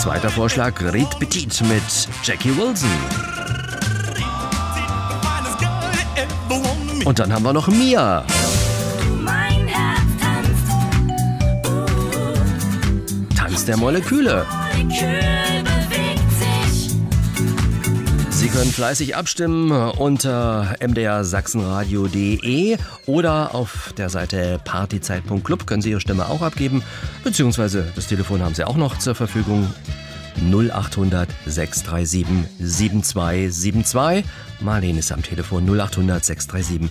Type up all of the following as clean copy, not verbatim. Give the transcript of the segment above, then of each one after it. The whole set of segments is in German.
Zweiter Vorschlag, Reed Petit mit Jackie Wilson. Und dann haben wir noch Mia. Tanz der Moleküle. Sie können fleißig abstimmen unter mdrsachsenradio.de oder auf der Seite partyzeit.club können Sie Ihre Stimme auch abgeben, beziehungsweise das Telefon haben Sie auch noch zur Verfügung. 0800 637 7272. Marlene ist am Telefon 0800 637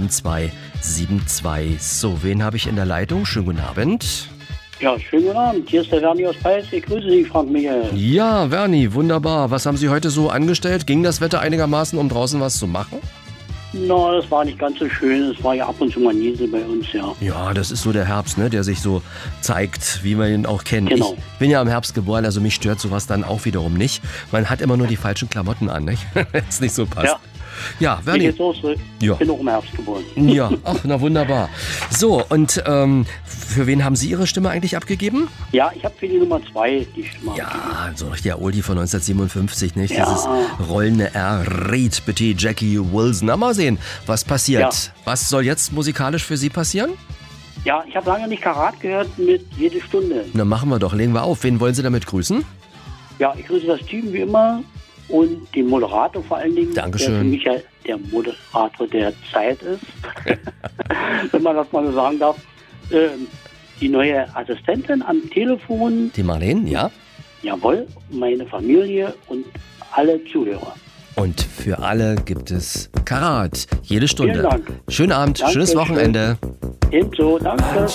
7272. So, wen habe ich in der Leitung? Schönen guten Abend. Ja, schönen guten Abend. Hier ist der Werni aus Peitz. Ich grüße Sie, Frank Michael. Ja, Werni, wunderbar. Was haben Sie heute so angestellt? Ging das Wetter einigermaßen, um draußen was zu machen? Na, das war nicht ganz so schön. Es war ja ab und zu mal Niesel bei uns, ja. Ja, das ist so der Herbst, ne, der sich so zeigt, wie man ihn auch kennt. Genau. Ich bin ja im Herbst geboren, also mich stört sowas dann auch wiederum nicht. Man hat immer nur die falschen Klamotten an, nicht? Wenn es nicht so passt. Ja. Ja, Ich Werni. bin auch im Herbst geboren. Ja, ach, na wunderbar. So, und für wen haben Sie Ihre Stimme eigentlich abgegeben? Ja, ich habe für die Nummer 2 die Stimme. Ja, so der Oldie von 1957, nicht? Ja. Dieses rollende R, Reed Petit, Jackie Wilson. Na, mal sehen, was passiert. Ja. Was soll jetzt musikalisch für Sie passieren? Ja, ich habe lange nicht Karat gehört mit Jede Stunde. Na, machen wir doch, legen wir auf. Wen wollen Sie damit grüßen? Ja, ich grüße das Team wie immer und den Moderator vor allen Dingen. Dankeschön. Der für mich ja der Moderator der Zeit ist, wenn man das mal so sagen darf. Die neue Assistentin am Telefon. Die Marlene, ja? Jawohl, meine Familie und alle Zuhörer. Und für alle gibt es Karat. Jede Stunde. Vielen Dank. Schönen Abend, Danke, schönes Wochenende. Ebenso, danke.